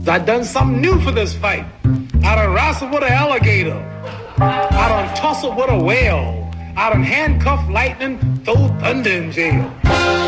I done something new for this fight. I done wrestled with an alligator. I done tussled with a whale. I done handcuffed lightning, throw thunder in jail.